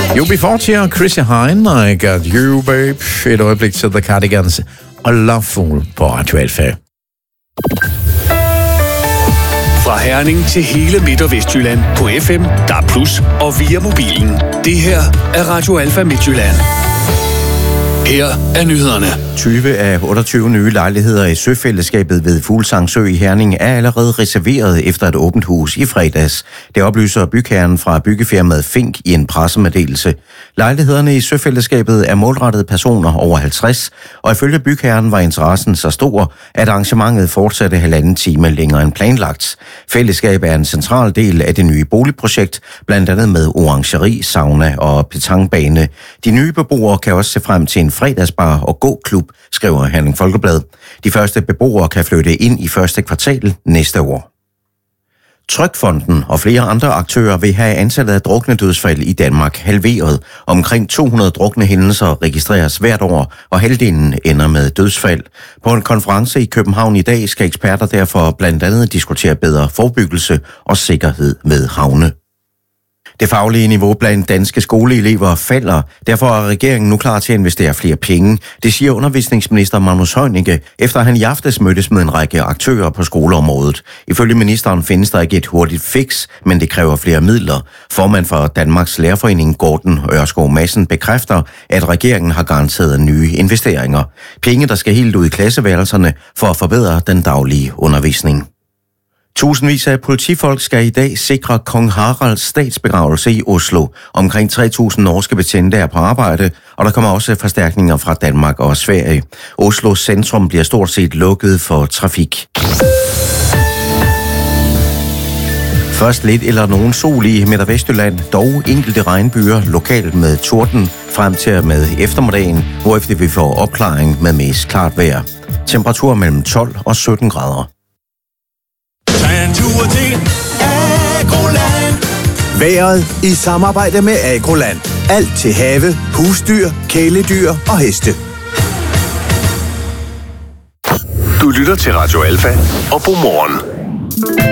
UB40 og Chrissy Hine, I Got You, Babe. Et øjeblik til The Cardigans og Loveful på Radio Alfa. Fra Herning til hele Midt- og Vestjylland på FM, DAB+, og via mobilen. Det her er Radio Alfa Midtjylland. Her er nyhederne. 20 af 28 nye lejligheder i Søfællesskabet ved Fuglsangsø i Herning er allerede reserveret efter et åbent hus i fredags. Det oplyser bygherren fra byggefirmaet Fink i en pressemeddelelse. Lejlighederne i Søfællesskabet er målrettet personer over 50, og ifølge bygherren var interessen så stor, at arrangementet fortsatte 1,5 time længere end planlagt. Fællesskabet er en central del af det nye boligprojekt, blandt andet med orangeri, sauna og petanquebane. De nye beboere kan også se frem til en fredagsbar og gåklub, skriver Herning Folkeblad. De første beboere kan flytte ind i første kvartal næste år. Trygfonden og flere andre aktører vil have antallet af druknedødsfald i Danmark halveret. Omkring 200 drukne hændelser registreres hvert år, og halvdelen ender med dødsfald. På en konference i København i dag skal eksperter derfor blandt andet diskutere bedre forebyggelse og sikkerhed ved havne. Det faglige niveau blandt danske skoleelever falder. Derfor er regeringen nu klar til at investere flere penge. Det siger undervisningsminister Magnus Heunicke, efter han i aftes mødtes med en række aktører på skoleområdet. Ifølge ministeren findes der ikke et hurtigt fix, men det kræver flere midler. Formand for Danmarks Lærerforening, Gordon Ørskov Madsen, bekræfter, at regeringen har garanteret nye investeringer. Penge, der skal helt ud i klasseværelserne for at forbedre den daglige undervisning. Tusindvis af politifolk skal i dag sikre kong Haralds statsbegravelse i Oslo. Omkring 3.000 norske betjente er på arbejde, og der kommer også forstærkninger fra Danmark og Sverige. Oslos centrum bliver stort set lukket for trafik. Først lidt eller nogen sol i Midt- og Vestjylland, dog enkelte regnbyer lokalt med torden frem til med eftermiddagen, hvorefter vi får opklaring med mest klart vejr. Temperatur mellem 12 og 17 grader. Vejret i samarbejde med Agroland. Alt til have, husdyr, kæledyr og heste. Du lytter til Radio Alfa og Godmorgen.